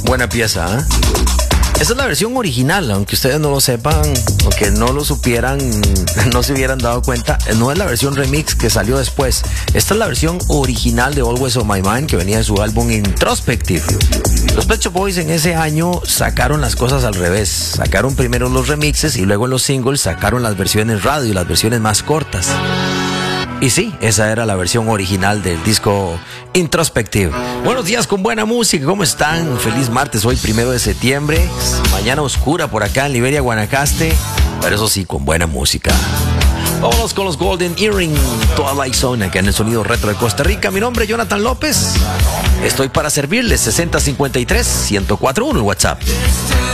Buena pieza, ¿eh? Esta es la versión original, aunque ustedes no lo sepan, aunque no lo supieran, no se hubieran dado cuenta. No es la versión remix que salió después. Esta es la versión original de Always on My Mind, que venía de su álbum Introspective. Los Pet Shop Boys en ese año sacaron las cosas al revés. Sacaron primero los remixes y luego en los singles sacaron las versiones radio, las versiones más cortas. Y sí, esa era la versión original del disco Introspective. Buenos días con buena música, ¿cómo están? Feliz martes, hoy 1 de septiembre. Mañana oscura por acá en Liberia, Guanacaste, pero eso sí, con buena música. Vámonos con los Golden Earring, Twilight Zone, acá en el sonido retro de Costa Rica. Mi nombre es Jonathan López. Estoy para servirles. 6053-1041 el WhatsApp.